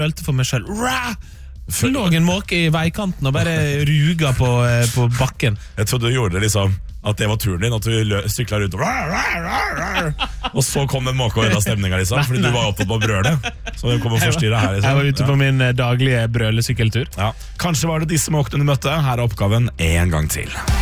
følte for meg selv lå en måke i veikanten og bare ruga på bakken. Jeg trodde du gjorde det liksom at det var turen din, at du syklet rundt og så kom en måke og redda stemninga liksom, fordi du var opptatt på å brøle. Så den kom og forstyrret her liksom. Jeg var ute på min daglige brølesykkeltur. Ja. Kanskje var det disse måkene du møtte. Her er oppgaven en gang til.